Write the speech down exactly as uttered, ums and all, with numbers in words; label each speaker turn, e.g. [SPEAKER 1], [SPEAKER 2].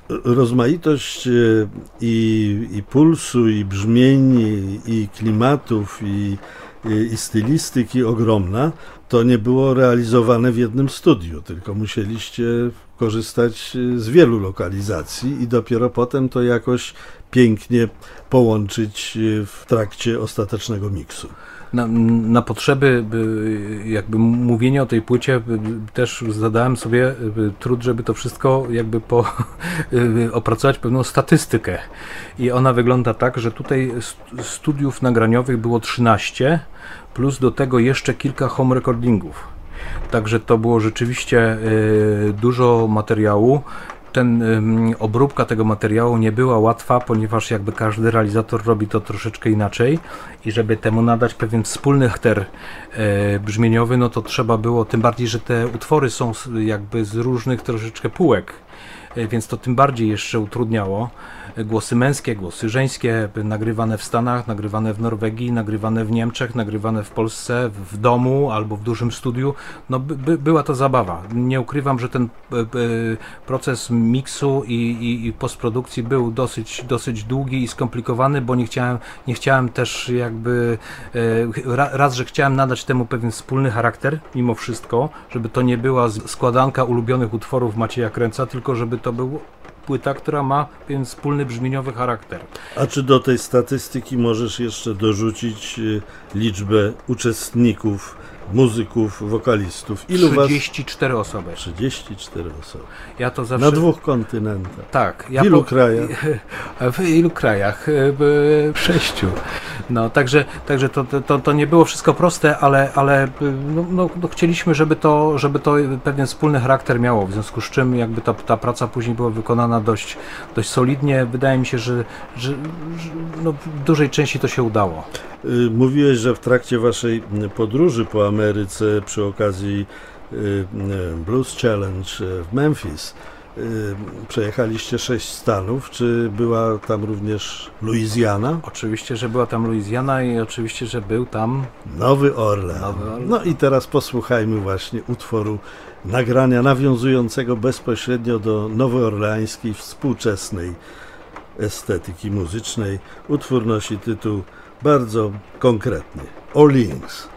[SPEAKER 1] rozmaitość i, i pulsu, i brzmień, i, i klimatów, i, i, i stylistyki ogromna, to nie było realizowane w jednym studiu, tylko musieliście korzystać z wielu lokalizacji i dopiero potem to jakoś pięknie połączyć w trakcie ostatecznego miksu.
[SPEAKER 2] Na, na potrzeby jakby mówienia o tej płycie też zadałem sobie trud, żeby to wszystko jakby po, opracować pewną statystykę. I ona wygląda tak, że tutaj studiów nagraniowych było trzynaście, plus do tego jeszcze kilka home recordingów. Także to było rzeczywiście dużo materiału. Ten um, obróbka tego materiału nie była łatwa, ponieważ jakby każdy realizator robi to troszeczkę inaczej i żeby temu nadać pewien wspólny charakter e, brzmieniowy, no to trzeba było, tym bardziej, że te utwory są jakby z różnych troszeczkę półek, e, więc to tym bardziej jeszcze utrudniało. Głosy męskie, głosy żeńskie, nagrywane w Stanach, nagrywane w Norwegii, nagrywane w Niemczech, nagrywane w Polsce, w domu albo w dużym studiu. No by, by, była to zabawa. Nie ukrywam, że ten y, y, proces miksu i, i, i postprodukcji był dosyć, dosyć długi i skomplikowany, bo nie chciałem, nie chciałem też jakby y, raz, że chciałem nadać temu pewien wspólny charakter mimo wszystko, żeby to nie była składanka ulubionych utworów Macieja Kręca, tylko żeby to był płyta, która ma pewien wspólny brzmieniowy charakter.
[SPEAKER 1] A czy do tej statystyki możesz jeszcze dorzucić liczbę uczestników, muzyków, wokalistów? Ilu
[SPEAKER 2] trzydzieści cztery was... osoby.
[SPEAKER 1] trzydzieści cztery osoby.
[SPEAKER 2] Ja to zawsze...
[SPEAKER 1] Na dwóch kontynentach.
[SPEAKER 2] Tak.
[SPEAKER 1] Ja w ilu po... krajach?
[SPEAKER 2] W ilu krajach? W sześciu. No, także, także to, to, to nie było wszystko proste, ale, ale no, no, no, chcieliśmy, żeby to, żeby to pewien wspólny charakter miało, w związku z czym jakby ta, ta praca później była wykonana dość, dość solidnie. Wydaje mi się, że, że, że no, w dużej części to się udało.
[SPEAKER 1] Mówiłeś, że w trakcie waszej podróży po Ameryce przy okazji Blues Challenge w Memphis przejechaliście sześć stanów. Czy była tam również Luizjana?
[SPEAKER 2] Oczywiście, że była tam Luizjana i oczywiście, że był tam
[SPEAKER 1] Nowy Orlean.
[SPEAKER 2] Nowy Orlean.
[SPEAKER 1] No i teraz posłuchajmy właśnie utworu nagrania nawiązującego bezpośrednio do nowoorleańskiej współczesnej estetyki muzycznej. Utwór nosi tytuł bardzo konkretny: Orleans.